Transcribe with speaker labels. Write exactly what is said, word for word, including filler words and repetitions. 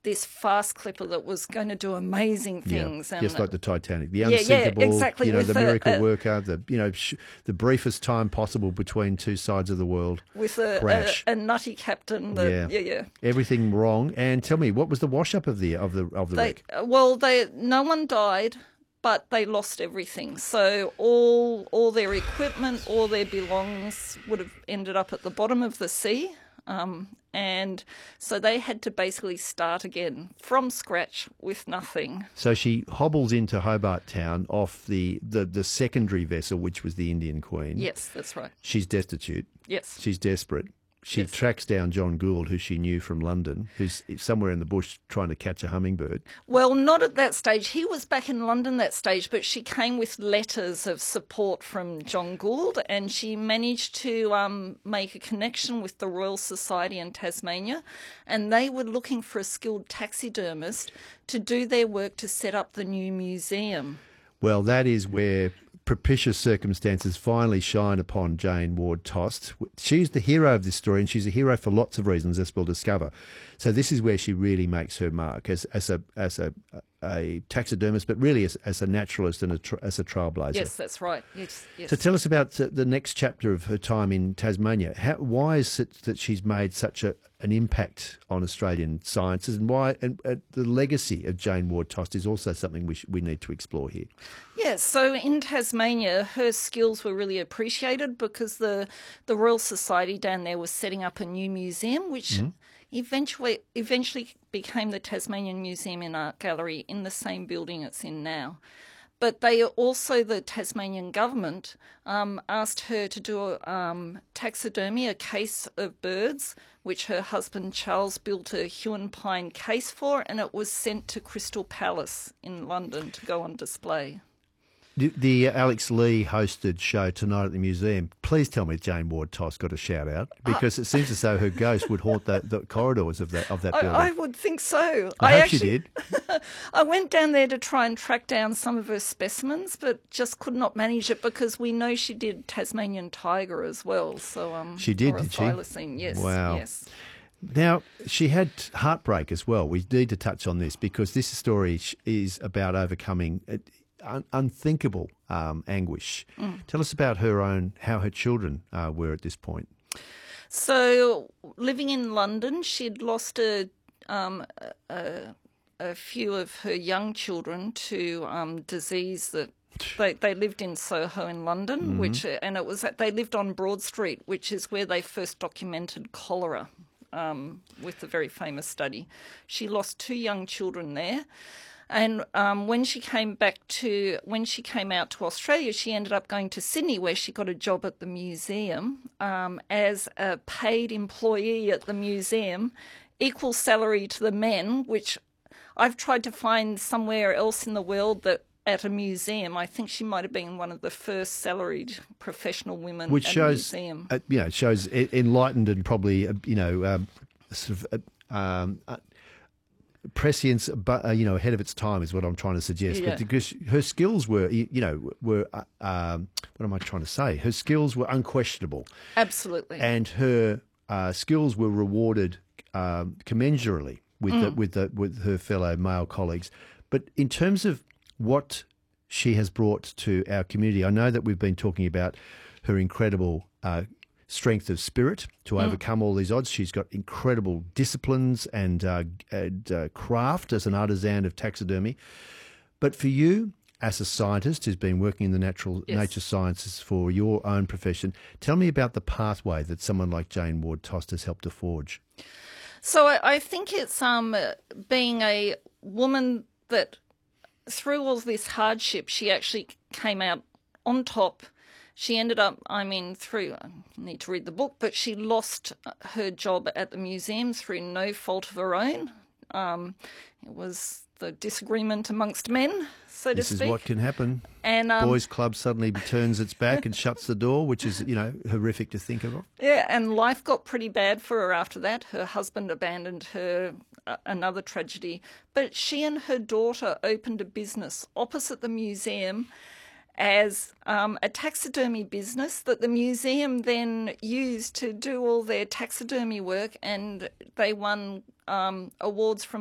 Speaker 1: this fast clipper that was going to do amazing things.
Speaker 2: Yeah,
Speaker 1: and
Speaker 2: just like the Titanic, the
Speaker 1: yeah,
Speaker 2: unsinkable,
Speaker 1: yeah, exactly,
Speaker 2: you know, the
Speaker 1: with a-
Speaker 2: miracle
Speaker 1: a-
Speaker 2: worker, the you know, sh- the briefest time possible between two sides of the world.
Speaker 1: with a,
Speaker 2: Crash.
Speaker 1: a, a nutty captain. That,
Speaker 2: Yeah.
Speaker 1: yeah, yeah.
Speaker 2: Everything wrong. And tell me, what was the wash up of the of the of the
Speaker 1: They,
Speaker 2: wreck?
Speaker 1: well, they no one died, but they lost everything. So all all their equipment, all their belongings would have ended up at the bottom of the sea. Um, and so they had to basically start again from scratch with nothing.
Speaker 2: So she hobbles into Hobart Town off the, the, the secondary vessel, which was the Indian Queen.
Speaker 1: Yes, that's right.
Speaker 2: She's destitute.
Speaker 1: Yes.
Speaker 2: She's desperate. She
Speaker 1: Yes.
Speaker 2: tracks down John Gould, who she knew from London, who's somewhere in the bush trying to catch a hummingbird.
Speaker 1: Well, not at that stage. He was back in London that stage, but she came with letters of support from John Gould, and she managed to um, make a connection with the Royal Society in Tasmania, and they were looking for a skilled taxidermist to do their work to set up the new museum.
Speaker 2: Well, that is where propitious circumstances finally shine upon Jane Ward Tost. She's the hero of this story, and she's a hero for lots of reasons, as we'll discover. So this is where she really makes her mark as as a as a a taxidermist, but really as, as a naturalist and a, tra- as a trailblazer.
Speaker 1: Yes, that's right. Yes, yes.
Speaker 2: So tell us about uh, the next chapter of her time in Tasmania. How, why is it that she's made such a, an impact on Australian sciences, and why and, uh, the legacy of Jane Ward Tost is also something we sh- we need to explore here.
Speaker 1: Yes, so in Tasmania, her skills were really appreciated because the the Royal Society down there was setting up a new museum, which
Speaker 2: Mm-hmm.
Speaker 1: eventually eventually became the Tasmanian Museum and Art Gallery in the same building it's in now. But they also, the Tasmanian government, um, asked her to do a um, taxidermy, a case of birds, which her husband Charles built a Huon pine case for, and it was sent to Crystal Palace in London to go on display.
Speaker 2: The, the Alex Lee hosted show Tonight at the Museum. Please tell me Jane Ward Tost got a shout out, because it seems as though her ghost would haunt the, the corridors of that of that
Speaker 1: I,
Speaker 2: building.
Speaker 1: I would think so.
Speaker 2: I, hope
Speaker 1: actually,
Speaker 2: she did.
Speaker 1: I went down there to try and track down some of her specimens, but just could not manage it because we know she did Tasmanian tiger as well. So um,
Speaker 2: She did,
Speaker 1: or a
Speaker 2: did she?
Speaker 1: thylacine, yes,
Speaker 2: Wow.
Speaker 1: yes.
Speaker 2: Now, she had heartbreak as well. We need to touch on this because this story is about overcoming un- unthinkable um, anguish.
Speaker 1: Mm.
Speaker 2: Tell us about her own, how her children uh, were at this point.
Speaker 1: So living in London, she'd lost a, um, a, a few of her young children to um, disease that They they lived in Soho in London,
Speaker 2: Mm-hmm.
Speaker 1: which and it was they lived on Broad Street, which is where they first documented cholera um, with the very famous study. She lost two young children there, and um, when she came back to when she came out to Australia, she ended up going to Sydney, where she got a job at the museum um, as a paid employee at the museum, equal salary to the men, which I've tried to find somewhere else in the world that. At a museum, I think she might have been one of the first salaried professional women
Speaker 2: Which
Speaker 1: at
Speaker 2: shows,
Speaker 1: a museum.
Speaker 2: uh, you know, shows e- enlightened and probably, uh, you know, um, sort of uh, um, uh, prescience, but uh, you know, ahead of its time is what I'm trying to suggest.
Speaker 1: Yeah.
Speaker 2: But because her skills were, you you know, were uh, um, what am I trying to say? Her skills were unquestionable,
Speaker 1: Absolutely.
Speaker 2: and her uh, skills were rewarded um, commensurately with the, with the, with her fellow male colleagues. But in terms of what she has brought to our community, I know that we've been talking about her incredible uh, strength of spirit to overcome all these odds. She's got incredible disciplines and, uh, and uh, craft as an artisan of taxidermy. But for you, as a scientist who's been working in the natural
Speaker 1: Yes.
Speaker 2: nature sciences for your own profession, tell me about the pathway that someone like Jane Ward Tost has helped to forge.
Speaker 1: So I, I think it's um, being a woman that through all this hardship, she actually came out on top. She ended up, I mean, through, I need to read the book, but she lost her job at the museum through no fault of her own. Um, it was the disagreement amongst men, so
Speaker 2: This
Speaker 1: to
Speaker 2: is
Speaker 1: speak.
Speaker 2: what can happen.
Speaker 1: And um,
Speaker 2: Boys Club suddenly turns its back and shuts the door, which is, you know, horrific to think of.
Speaker 1: Yeah, and life got pretty bad for her after that. Her husband abandoned her, uh, another tragedy. But she and her daughter opened a business opposite the museum as um, a taxidermy business that the museum then used to do all their taxidermy work, and they won um, awards from